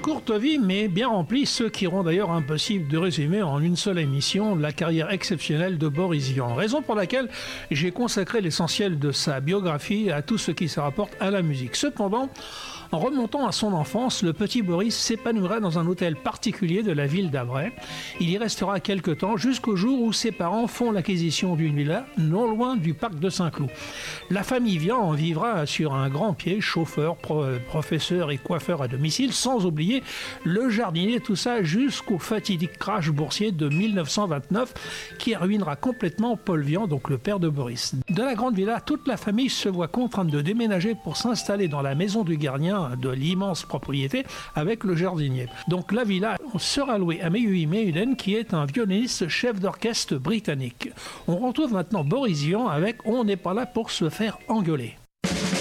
courte vie, mais bien remplie, ce qui rend d'ailleurs impossible de résumer en une seule émission la carrière exceptionnelle de Boris Vian. Raison pour laquelle j'ai consacré l'essentiel de sa biographie à tout ce qui se rapporte à la musique. Cependant, en remontant à son enfance, le petit Boris s'épanouira dans un hôtel particulier de la ville d'Avray. Il y restera quelque temps jusqu'au jour où ses parents font l'acquisition d'une villa non loin du parc de Saint-Cloud. La famille Vian en vivra sur un grand pied, chauffeur, professeur et coiffeur à domicile, sans oublier le jardinier, tout ça jusqu'au fatidique crash boursier de 1929 qui ruinera complètement Paul Vian, donc le père de Boris. De la grande villa, toute la famille se voit contrainte de déménager pour s'installer dans la maison du gardien de l'immense propriété avec le jardinier. Donc la villa sera louée à Mehui Mehulen qui est un violoniste chef d'orchestre britannique. On retrouve maintenant Boris Vian avec On n'est pas là pour se faire engueuler.